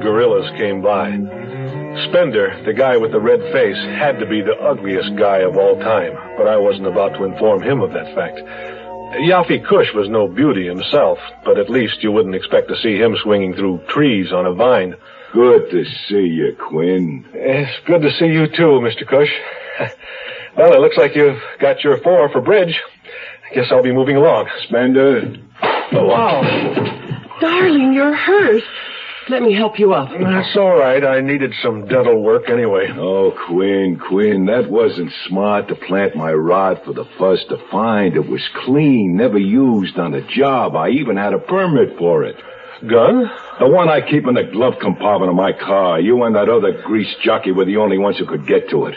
gorillas came by. Spender, the guy with the red face, had to be the ugliest guy of all time, but I wasn't about to inform him of that fact. Yafi Kush was no beauty himself, but at least you wouldn't expect to see him swinging through trees on a vine. Good to see you, Quinn. It's good to see you too, Mr. Kush. Well, it looks like you've got your 4 for bridge. I guess I'll be moving along. Spender. Oh, wow. Darling, you're hurt. Let me help you up. That's all right. I needed some dental work anyway. Oh, Quinn, that wasn't smart to plant my rod for the fuzz to find. It was clean, never used on a job. I even had a permit for it. Gun? The one I keep in the glove compartment of my car. You and that other grease jockey were the only ones who could get to it.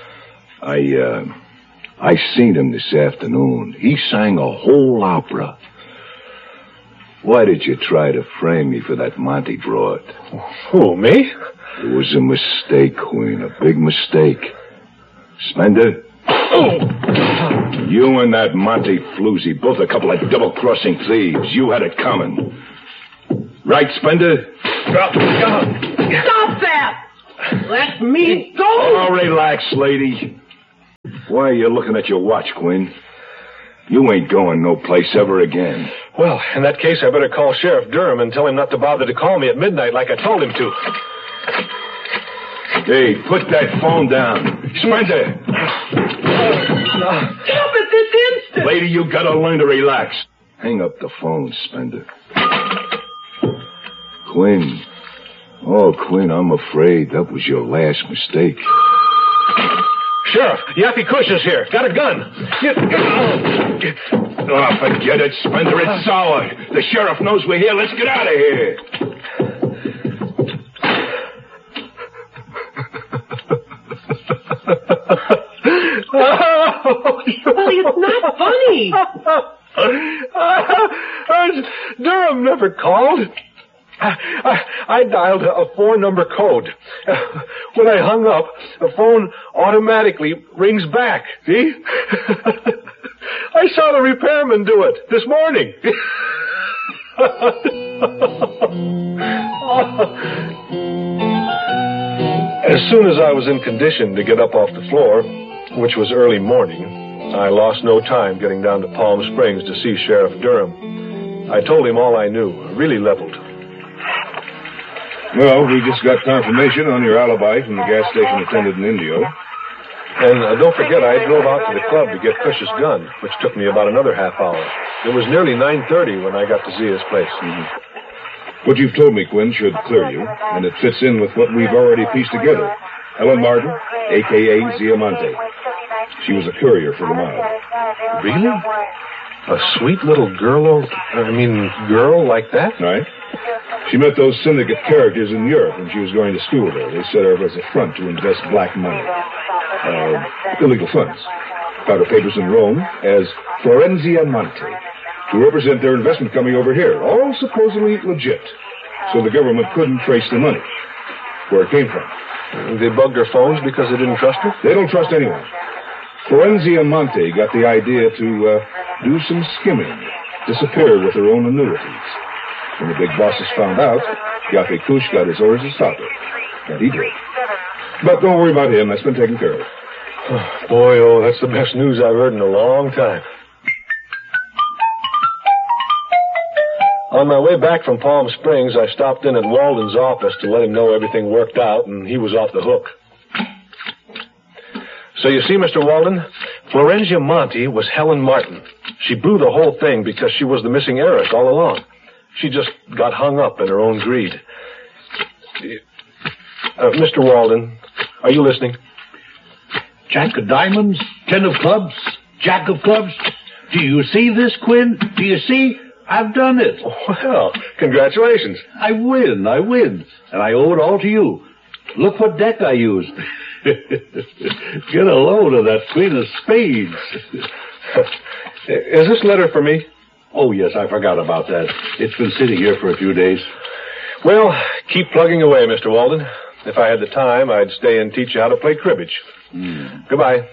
I seen him this afternoon. He sang a whole opera. Why did you try to frame me for that Monty broad? Who, me? It was a mistake, Queen, a big mistake. Spender? Oh! You and that Monty floozy, both a couple of double-crossing thieves. You had it coming. Right, Spender? Stop that! Let me go! Oh, relax, lady. Why are you looking at your watch, Quinn? You ain't going no place ever again. Well, in that case, I better call Sheriff Durham and tell him not to bother to call me at midnight like I told him to. Hey, put that phone down. Spender! Stop it this instant! Lady, you gotta learn to relax. Hang up the phone, Spender. Quinn. Oh, Quinn, I'm afraid that was your last mistake. Sheriff, Yafi Kush is here. Got a gun. Oh, forget it, Spender. It's sour. The sheriff knows we're here. Let's get out of here. Well, it's not funny. Durham never called. I dialed a 4-number code. When I hung up, the phone automatically rings back. See? I saw the repairman do it this morning. As soon as I was in condition to get up off the floor, which was early morning, I lost no time getting down to Palm Springs to see Sheriff Durham. I told him all I knew, really leveled. Well, we just got confirmation on your alibi from the gas station attendant in Indio. And don't forget, I drove out to the club to get Cush's gun, which took me about another half hour. It was nearly 9:30 when I got to Zia's place. Mm-hmm. What you've told me, Quinn, should clear you, and it fits in with what we've already pieced together. Ellen Martin, a.k.a. Zia Monte. She was a courier for the mob. Really? A sweet little girl like that? Right. She met those syndicate characters in Europe when she was going to school there. They set her up as a front to invest black money. Illegal funds. Got her papers in Rome as Florenzia Monte to represent their investment coming over here. All supposedly legit. So the government couldn't trace the money, where it came from. They bugged her phones because they didn't trust her? They don't trust anyone. Florenzia Monte got the idea to do some skimming, disappear with her own annuities. When the big bosses found out, Yafi Kush got his orders to stop her. And he did. But don't worry about him. That's been taken care of. Oh, boy, that's the best news I've heard in a long time. On my way back from Palm Springs, I stopped in at Walden's office to let him know everything worked out, and he was off the hook. So you see, Mr. Walden, Florenzia Monte was Helen Martin. She blew the whole thing because she was the missing heiress all along. She just got hung up in her own greed. Mr. Walden, are you listening? Jack of diamonds, 10 of clubs, jack of clubs. Do you see this, Quinn? Do you see? I've done it. Well, congratulations. I win. And I owe it all to you. Look what deck I used. Get a load of that Queen of Spades. Is this letter for me? Oh, yes, I forgot about that. It's been sitting here for a few days. Well, keep plugging away, Mr. Walden. If I had the time, I'd stay and teach you how to play cribbage. Goodbye.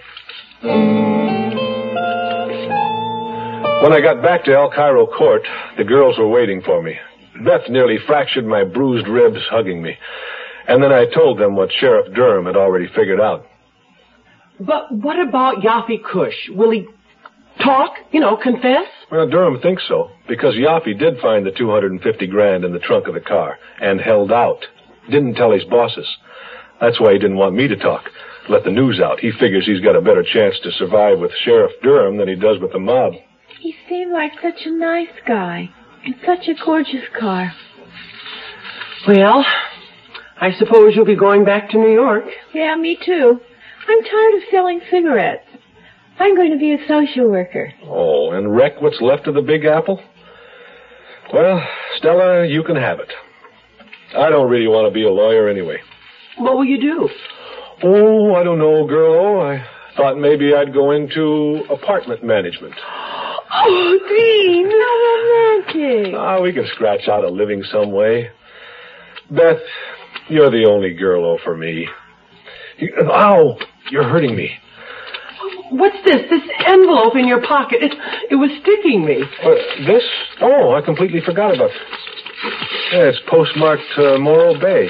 When I got back to El Cairo Court, the girls were waiting for me. Beth nearly fractured my bruised ribs hugging me. And then I told them what Sheriff Durham had already figured out. But what about Yaffe Kush? Will he talk? Confess? Well, Durham thinks so, because Yaffe did find the $250,000 in the trunk of the car and held out. Didn't tell his bosses. That's why he didn't want me to talk. Let the news out. He figures he's got a better chance to survive with Sheriff Durham than he does with the mob. He seemed like such a nice guy. And such a gorgeous car. Well, I suppose you'll be going back to New York. Yeah, me too. I'm tired of selling cigarettes. I'm going to be a social worker. Oh, and wreck what's left of the Big Apple? Well, Stella, you can have it. I don't really want to be a lawyer anyway. What will you do? Oh, I don't know, girl. I thought maybe I'd go into apartment management. Oh, Dean, how romantic. We can scratch out a living some way. Beth, you're the only girl for me. Ow, you're hurting me. What's this? This envelope in your pocket. It was sticking me. This? Oh, I completely forgot about it. Yeah, it's postmarked Morro Bay.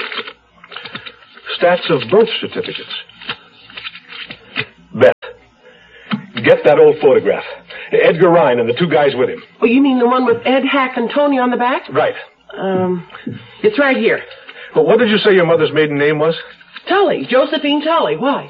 Stats of birth certificates. Beth, get that old photograph. Edgar Rhine and the two guys with him. Oh, you mean the one with Ed Hack and Tony on the back? Right. It's right here. Well, what did you say your mother's maiden name was? Tully. Josephine Tully. Why?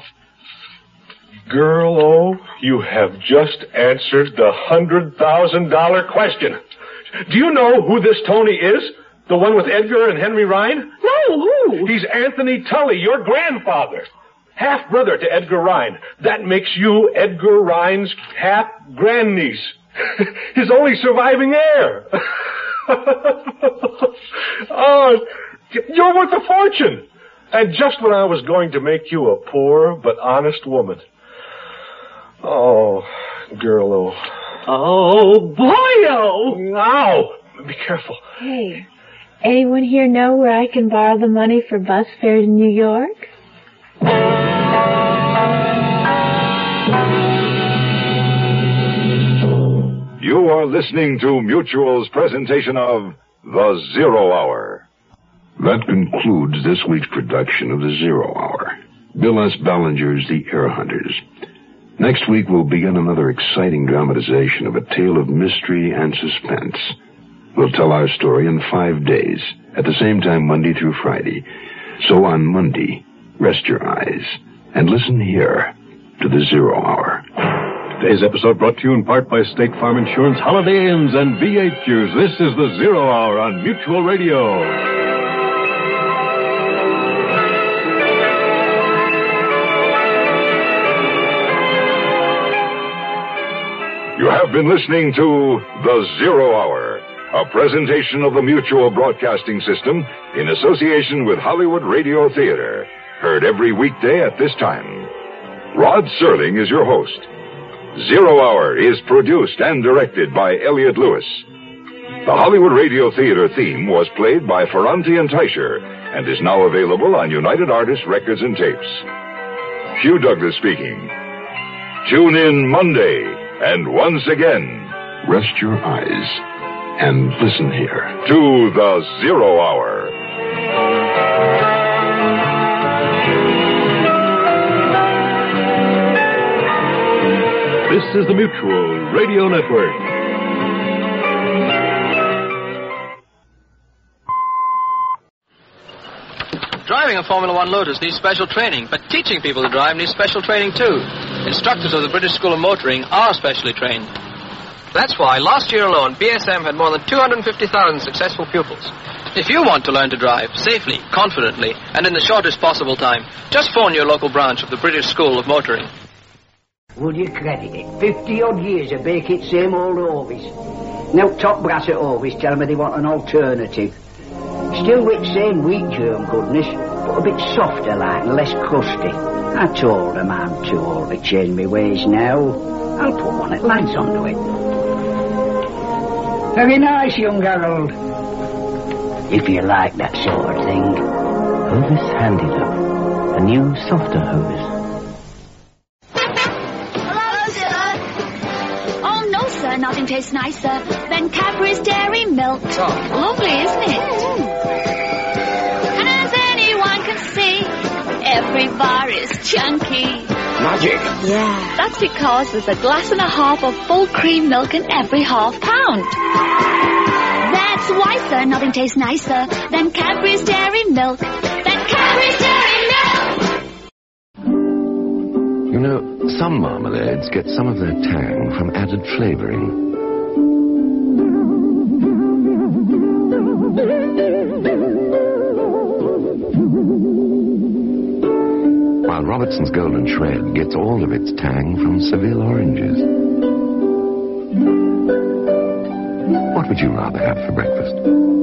Girl, you have just answered the $100,000 question. Do you know who this Tony is? The one with Edgar and Henry Rhine? No, who? He's Anthony Tully, your grandfather. Half-brother to Edgar Rhine. That makes you Edgar Rhine's half-grandniece. His only surviving heir. Oh, you're worth a fortune. And just when I was going to make you a poor but honest woman. Oh, girl, Oh, boyo! Now, be careful. Hey, anyone here know where I can borrow the money for bus fare to New York? You are listening to Mutual's presentation of The Zero Hour. That concludes this week's production of The Zero Hour. Bill S. Ballinger's The Air Hunters. Next week we'll begin another exciting dramatization of a tale of mystery and suspense. We'll tell our story in 5 days, at the same time Monday through Friday. So on Monday, rest your eyes and listen here to The Zero Hour. Today's episode brought to you in part by State Farm Insurance, Holiday Inns, and VHUs. This is The Zero Hour on Mutual Radio. You have been listening to The Zero Hour, a presentation of the Mutual Broadcasting System in association with Hollywood Radio Theater. Heard every weekday at this time. Rod Serling is your host. Zero Hour is produced and directed by Elliot Lewis. The Hollywood Radio Theater theme was played by Ferranti and Teicher and is now available on United Artists Records and Tapes. Hugh Douglas speaking. Tune in Monday. And once again, rest your eyes and listen here to The Zero Hour. This is the Mutual Radio Network. Driving a Formula One Lotus needs special training, but teaching people to drive needs special training too. Instructors of the British School of Motoring are specially trained. That's why last year alone, BSM had more than 250,000 successful pupils. If you want to learn to drive safely, confidently, and in the shortest possible time, just phone your local branch of the British School of Motoring. Would you credit it? 50-odd years of baking same old Ovis. Now top brass at Ovis tell me they want an alternative. Still with same wheat germ goodness, but a bit softer like and less crusty. I told them I'm too old to change my ways now. I'll put one that lads onto it. Very nice, young Harold. If you like that sort of thing. Hovis Handy Love. A new, softer Hovis. Hello, sir. Oh, no, sir, not in nothing tastes nicer than Cadbury's Dairy Milk. Lovely, isn't it? And as anyone can see, every bar is chunky. Magic. Yeah. That's because there's a glass and a half of full cream milk in every half pound. That's why, sir, nothing tastes nicer than Cadbury's Dairy Milk. Cadbury's Dairy Milk! You know, some marmalades get some of their tang from added flavoring. While Robertson's Golden Shred gets all of its tang from Seville oranges. What would you rather have for breakfast?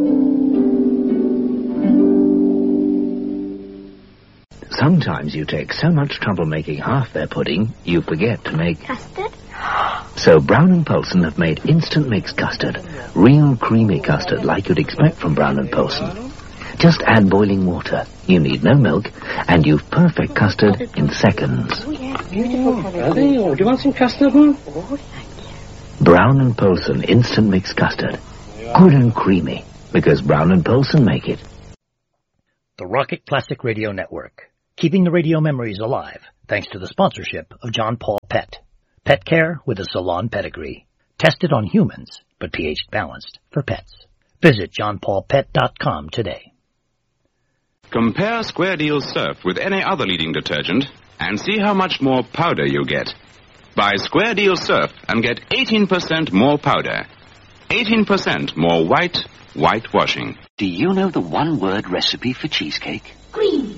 Sometimes you take so much trouble making half their pudding, you forget to make... Custard? So Brown & Polson have made instant mix custard. Real creamy custard like you'd expect from Brown & Polson. Just add boiling water. You need no milk, and you've perfect custard in seconds. Oh, yeah, beautiful. Do you want some custard, Mum? Brown & Polson instant mix custard. Good and creamy, because Brown & Polson make it. The Rocket Classic Radio Network. Keeping the radio memories alive, thanks to the sponsorship of John Paul Pet. Pet care with a salon pedigree. Tested on humans, but pH balanced for pets. Visit johnpaulpet.com today. Compare Square Deal Surf with any other leading detergent and see how much more powder you get. Buy Square Deal Surf and get 18% more powder. 18% more whitewashing. Do you know the one-word recipe for cheesecake? Green.